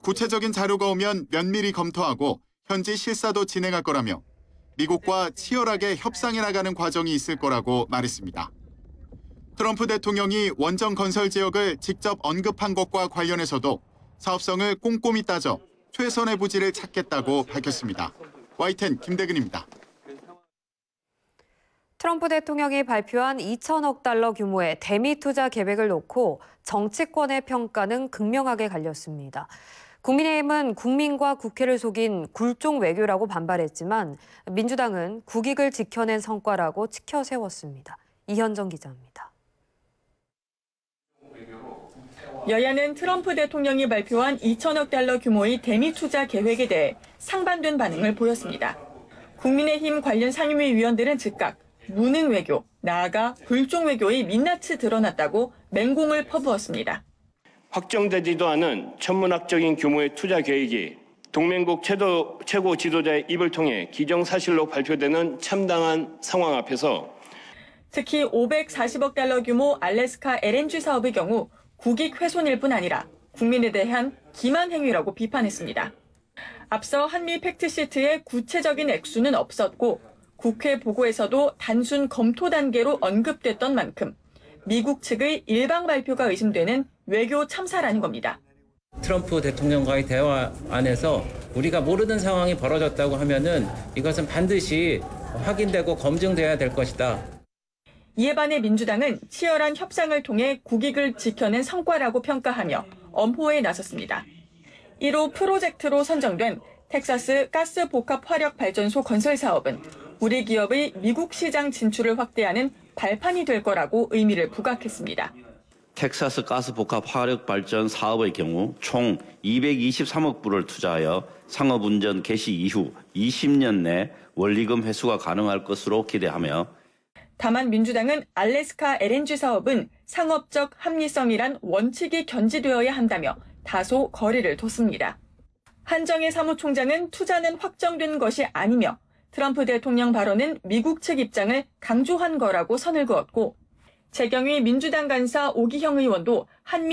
구체적인 자료가 오면 면밀히 검토하고 현지 실사도 진행할 거라며 미국과 치열하게 협상해 나가는 과정이 있을 거라고 말했습니다. 트럼프 대통령이 원전 건설 지역을 직접 언급한 것과 관련해서도 사업성을 꼼꼼히 따져 최선의 부지를 찾겠다고 밝혔습니다. YTN 김대근입니다. 트럼프 대통령이 발표한 2천억 달러 규모의 대미 투자 계획을 놓고 정치권의 평가는 극명하게 갈렸습니다. 국민의힘은 국민과 국회를 속인 굴종 외교라고 반발했지만 민주당은 국익을 지켜낸 성과라고 치켜 세웠습니다. 이현정 기자입니다. 여야는 트럼프 대통령이 발표한 2천억 달러 규모의 대미 투자 계획에 대해 상반된 반응을 보였습니다. 국민의힘 관련 상임위 위원들은 즉각 무능 외교, 나아가 굴종 외교의 민낯이 드러났다고 맹공을 퍼부었습니다. 확정되지도 않은 천문학적인 규모의 투자 계획이 동맹국 최고 지도자의 입을 통해 기정사실로 발표되는 참담한 상황 앞에서 특히 540억 달러 규모 알래스카 LNG 사업의 경우 국익 훼손일 뿐 아니라 국민에 대한 기만 행위라고 비판했습니다. 앞서 한미 팩트시트에 구체적인 액수는 없었고 국회 보고에서도 단순 검토 단계로 언급됐던 만큼 미국 측의 일방 발표가 의심되는 외교 참사라는 겁니다. 트럼프 대통령과의 대화 안에서 우리가 모르는 상황이 벌어졌다고 하면은 이것은 반드시 확인되고 검증돼야 될 것이다. 이에 반해 민주당은 치열한 협상을 통해 국익을 지켜낸 성과라고 평가하며 엄호에 나섰습니다. 1호 프로젝트로 선정된 텍사스 가스 복합 화력 발전소 건설 사업은 우리 기업의 미국 시장 진출을 확대하는 발판이 될 거라고 의미를 부각했습니다. 텍사스 가스 복합 화력 발전 사업의 경우 총 223억 불을 투자하여 상업 운전 개시 이후 20년 내 원리금 회수가 가능할 것으로 기대하며 다만 민주당은 알래스카 LNG 사업은 상업적 합리성이란 원칙이 견지되어야 한다며 다소 거리를 뒀습니다. 한정혜 사무총장은 투자는 확정된 것이 아니며 트럼프 대통령 발언은 미국 측 입장을 강조한 거라고 선을 그었고 재경위 민주당 간사 오기형 의원도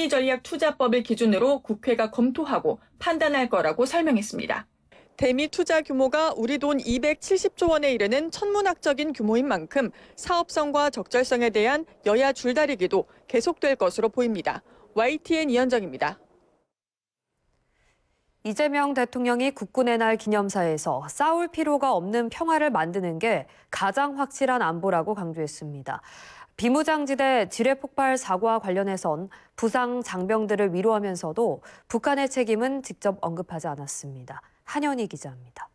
한미전략투자법을 기준으로 국회가 검토하고 판단할 거라고 설명했습니다. 대미 투자 규모가 우리 돈 270조 원에 이르는 천문학적인 규모인 만큼 사업성과 적절성에 대한 여야 줄다리기도 계속될 것으로 보입니다. YTN 이현정입니다. 이재명 대통령이 국군의 날 기념사에서 싸울 필요가 없는 평화를 만드는 게 가장 확실한 안보라고 강조했습니다. 비무장지대 지뢰폭발 사고와 관련해선 부상 장병들을 위로하면서도 북한의 책임은 직접 언급하지 않았습니다. 한현희 기자입니다.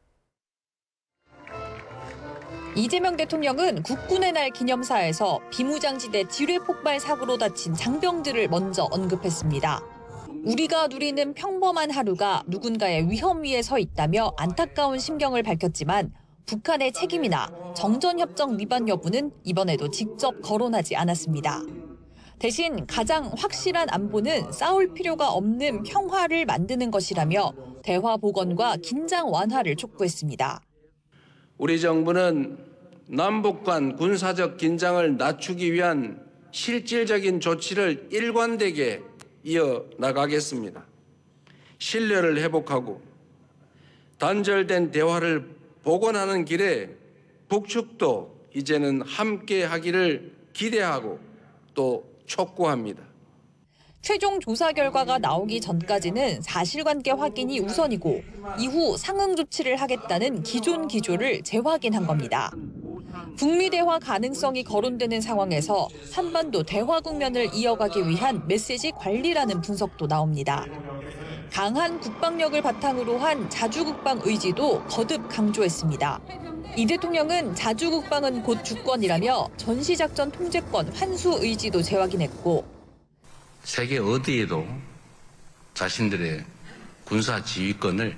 이재명 대통령은 국군의 날 기념사에서 비무장지대 지뢰폭발 사고로 다친 장병들을 먼저 언급했습니다. 우리가 누리는 평범한 하루가 누군가의 위험 위에 서 있다며 안타까운 심경을 밝혔지만 북한의 책임이나 정전협정 위반 여부는 이번에도 직접 거론하지 않았습니다. 대신 가장 확실한 안보는 싸울 필요가 없는 평화를 만드는 것이라며 대화 복원과 긴장 완화를 촉구했습니다. 우리 정부는 남북 간 군사적 긴장을 낮추기 위한 실질적인 조치를 일관되게 이어나가겠습니다. 신뢰를 회복하고 단절된 대화를 복원하는 길에 북측도 이제는 함께하기를 기대하고 또 촉구합니다. 최종 조사 결과가 나오기 전까지는 사실관계 확인이 우선이고 이후 상응 조치를 하겠다는 기존 기조를 재확인한 겁니다. 북미 대화 가능성이 거론되는 상황에서 한반도 대화 국면을 이어가기 위한 메시지 관리라는 분석도 나옵니다. 강한 국방력을 바탕으로 한 자주국방 의지도 거듭 강조했습니다. 이 대통령은 자주국방은 곧 주권이라며 전시작전 통제권 환수 의지도 재확인했고 세계 어디에도 자신들의 군사 지휘권을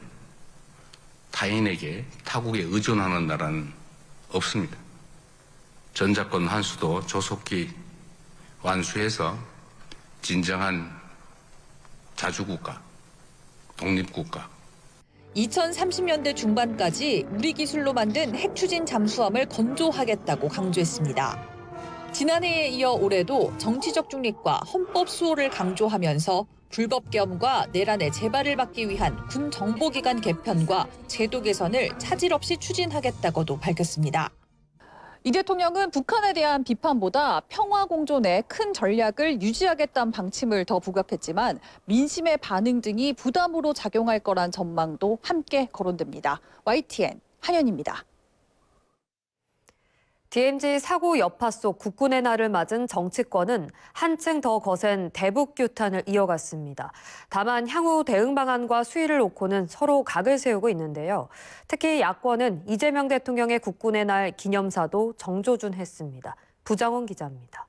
타인에게 타국에 의존하는 나라는 없습니다. 전자권 환수도 조속히 완수해서 진정한 자주국가, 독립국가. 2030년대 중반까지 우리 기술로 만든 핵추진 잠수함을 건조하겠다고 강조했습니다. 지난해에 이어 올해도 정치적 중립과 헌법 수호를 강조하면서 불법 계엄과 내란의 재발을 막기 위한 군 정보기관 개편과 제도 개선을 차질 없이 추진하겠다고도 밝혔습니다. 이 대통령은 북한에 대한 비판보다 평화 공존의 큰 전략을 유지하겠다는 방침을 더 부각했지만 민심의 반응 등이 부담으로 작용할 거란 전망도 함께 거론됩니다. YTN 한현입니다. DMZ 사고 여파 속 국군의 날을 맞은 정치권은 한층 더 거센 대북 규탄을 이어갔습니다. 다만 향후 대응 방안과 수위를 놓고는 서로 각을 세우고 있는데요. 특히 야권은 이재명 대통령의 국군의 날 기념사도 정조준했습니다. 부장원 기자입니다.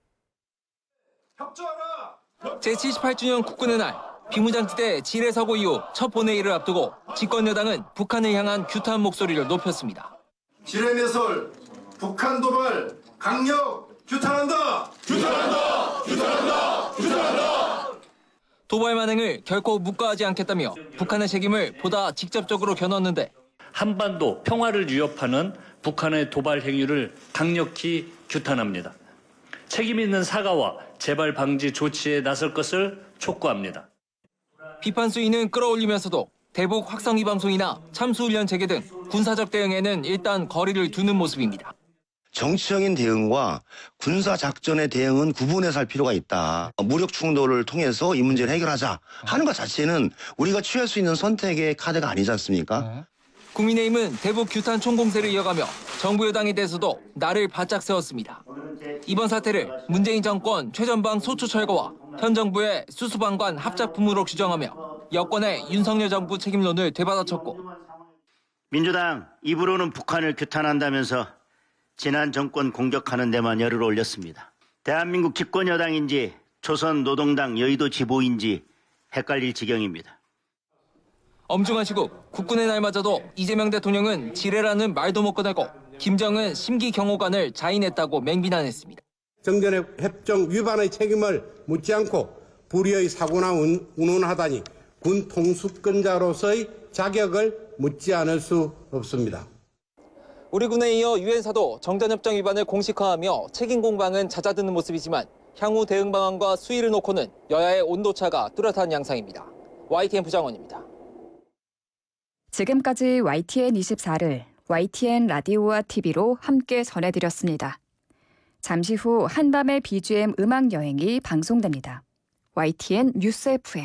제78주년 국군의 날, 비무장지대 지뢰 서고 이후 첫 본회의를 앞두고 집권 여당은 북한을 향한 규탄 목소리를 높였습니다. 지뢰 매설, 북한 도발, 강력 규탄한다! 규탄한다! 규탄한다! 규탄한다! 도발 만행을 결코 묵과하지 않겠다며 북한의 책임을 보다 직접적으로 겨눴는데 한반도 평화를 위협하는 북한의 도발 행위를 강력히 규탄합니다. 책임 있는 사과와 재발 방지 조치에 나설 것을 촉구합니다. 비판 수위는 끌어올리면서도 대북 확성기 방송이나 참수훈련 재개 등 군사적 대응에는 일단 거리를 두는 모습입니다. 정치적인 대응과 군사작전의 대응은 구분해서 할 필요가 있다. 무력 충돌을 통해서 이 문제를 해결하자 하는 것 자체는 우리가 취할 수 있는 선택의 카드가 아니지 않습니까? 국민의힘은 대북 규탄 총공세를 이어가며 정부 여당에 대해서도 날을 바짝 세웠습니다. 이번 사태를 문재인 정권 최전방 소추 철거와 현 정부의 수수방관 합작품으로 규정하며 여권의 윤석열 정부 책임론을 되받아쳤고 민주당 입으로는 북한을 규탄한다면서 지난 정권 공격하는 데만 열을 올렸습니다. 대한민국 집권 여당인지 조선 노동당 여의도 지보인지 헷갈릴 지경입니다. 엄중한 시국, 국군의 날마저도 이재명 대통령은 지뢰라는 말도 못 꺼내고 김정은 심기경호관을 자인했다고 맹비난했습니다. 정전협정 위반의 책임을 묻지 않고 불의의 사고나 운운하다니 군 통수권자로서의 자격을 묻지 않을 수 없습니다. 우리 군에 이어 유엔사도 정전협정 위반을 공식화하며 책임 공방은 잦아드는 모습이지만 향후 대응 방안과 수위를 놓고는 여야의 온도차가 뚜렷한 양상입니다. YTN 부장원입니다. 지금까지 YTN24를 YTN 라디오와 TV로 함께 전해드렸습니다. 잠시 후 한밤의 BGM 음악 여행이 방송됩니다. YTN 뉴스 FM.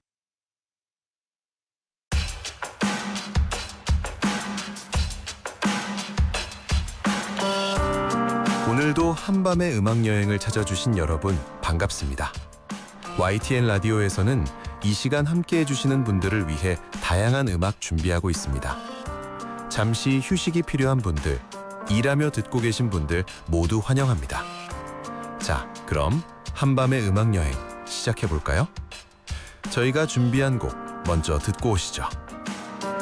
오늘도 한밤의 음악 여행을 찾아주신 여러분 반갑습니다. YTN 라디오에서는 이 시간 함께해 주시는 분들을 위해 다양한 음악 준비하고 있습니다. 잠시 휴식이 필요한 분들, 일하며 듣고 계신 분들 모두 환영합니다. 자, 그럼 한밤의 음악 여행 시작해 볼까요? 저희가 준비한 곡 먼저 듣고 오시죠.